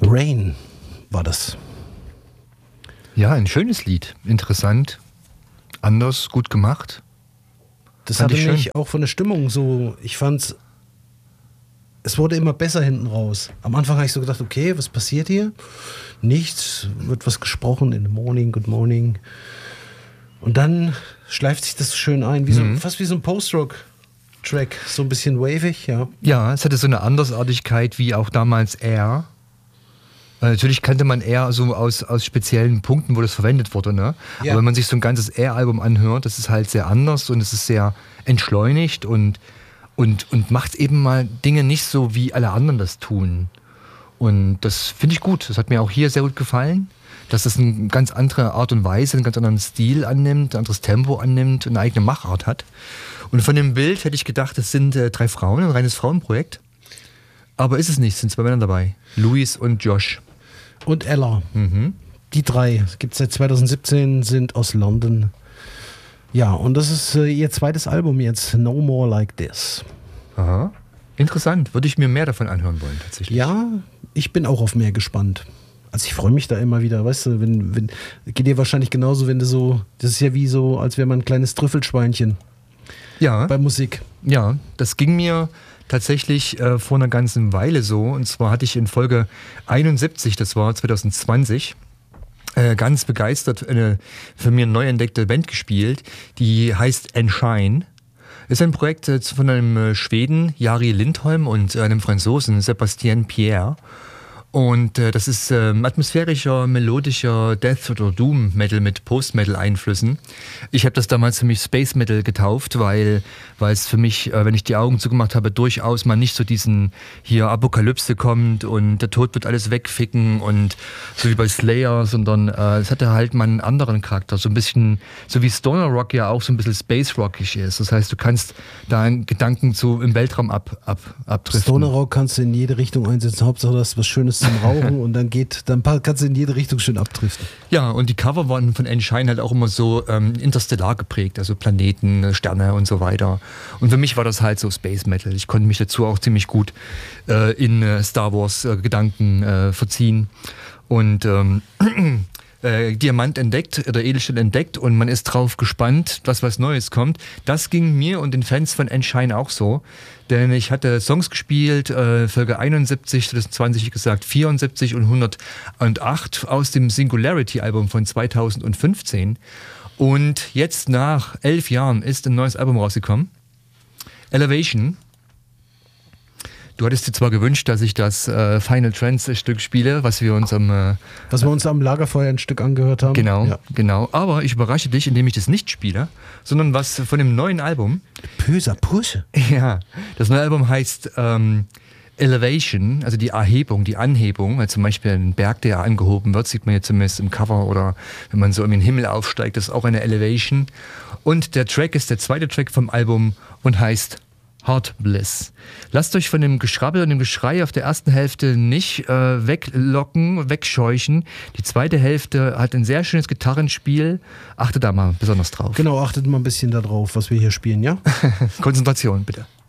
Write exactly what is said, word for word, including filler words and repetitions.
Rain war das. Ja, ein schönes Lied. Interessant, anders, gut gemacht. Das Fand hatte ich mich schön. auch von der Stimmung so, ich fand's, es wurde immer besser hinten raus. Am Anfang habe ich so gedacht, okay, was passiert hier? Nichts, wird was gesprochen in the morning, good morning. Und dann schleift sich das schön ein, wie so, Mhm. fast wie so ein Post-Rock-Track, so ein bisschen wavig, ja. Ja, es hatte so eine Andersartigkeit wie auch damals Air. Äh, Natürlich kannte man Air so aus, aus speziellen Punkten, wo das verwendet wurde. Ne? Ja. Aber wenn man sich so ein ganzes Air-Album anhört, das ist halt sehr anders und es ist sehr entschleunigt und, und, und macht eben mal Dinge nicht so, wie alle anderen das tun. Und das finde ich gut. Das hat mir auch hier sehr gut gefallen, dass das eine ganz andere Art und Weise, einen ganz anderen Stil annimmt, ein anderes Tempo annimmt und eine eigene Machart hat. Und von dem Bild hätte ich gedacht, das sind äh, drei Frauen, ein reines Frauenprojekt. Aber ist es nicht, es sind zwei Männer dabei. Louis und Josh. Und Ella. Mhm. Die drei, gibt es seit zwanzig siebzehn, sind aus London. Ja, und das ist äh, ihr zweites Album jetzt, No More Like This. Aha. Interessant. Würde ich mir mehr davon anhören wollen, tatsächlich. Ja, ich bin auch auf mehr gespannt. Also ich freue mich da immer wieder, weißt du, wenn, wenn, geht dir wahrscheinlich genauso, wenn du so, das ist ja wie so, als wäre man ein kleines Trüffelschweinchen Ja, bei Musik. ja, das ging mir tatsächlich äh, vor einer ganzen Weile so. Und zwar hatte ich in Folge einundsiebzig, das war zwanzig zwanzig, äh, ganz begeistert eine für mich neu entdeckte Band gespielt, die heißt Enshine. Ist ein Projekt äh, von einem äh, Schweden, Jari Lindholm, und äh, einem Franzosen, Sébastien Pierre. Und äh, das ist ähm, atmosphärischer, melodischer Death- oder Doom-Metal mit Post-Metal-Einflüssen. Ich habe das damals für mich Space Metal getauft, weil weil es für mich, äh, wenn ich die Augen zugemacht habe, durchaus mal nicht so diesen hier Apokalypse kommt und der Tod wird alles wegficken und so wie bei Slayer, sondern äh, es hatte halt mal einen anderen Charakter, so ein bisschen, so wie Stoner Rock ja auch so ein bisschen Space-Rockig ist. Das heißt, du kannst da einen Gedanken zu im Weltraum ab, ab, abdriften. Stoner Rock kannst du in jede Richtung einsetzen, Hauptsache das ist was Schönes zum Rauchen und dann geht, dann kannst du in jede Richtung schön abdriften. Ja, und die Cover waren von Enshine halt auch immer so ähm, interstellar geprägt, also Planeten, Sterne und so weiter. Und für mich war das halt so Space Metal. Ich konnte mich dazu auch ziemlich gut äh, in äh, Star Wars äh, Gedanken äh, verziehen. Und ähm, äh, Diamant entdeckt oder Edelstahl entdeckt und man ist drauf gespannt, was was Neues kommt. Das ging mir und den Fans von Enshine auch so. Denn ich hatte Songs gespielt, äh, Folge einundsiebzig, zwanzig gesagt, vierundsiebzig und hundertacht aus dem Singularity-Album von zweitausendfünfzehn. Und jetzt nach elf Jahren ist ein neues Album rausgekommen. Elevation. Du hattest dir zwar gewünscht, dass ich das äh, Final Trance Stück spiele, was wir uns am... Äh, Was wir uns am Lagerfeuer ein Stück angehört haben. Genau, Ja. genau. Aber ich überrasche dich, indem ich das nicht spiele, sondern was von dem neuen Album. Böser Pursche. Ja, das neue Album heißt ähm, Elevation, also die Erhebung, die Anhebung. Also zum Beispiel ein Berg, der angehoben wird, sieht man jetzt zumindest im Cover oder wenn man so in den Himmel aufsteigt, das ist auch eine Elevation. Und der Track ist der zweite Track vom Album und heißt Heart Bliss. Lasst euch von dem Geschrabbel und dem Geschrei auf der ersten Hälfte nicht äh, weglocken, wegscheuchen. Die zweite Hälfte hat ein sehr schönes Gitarrenspiel. Achtet da mal besonders drauf. Genau, achtet mal ein bisschen darauf, was wir hier spielen, ja? Konzentration, bitte.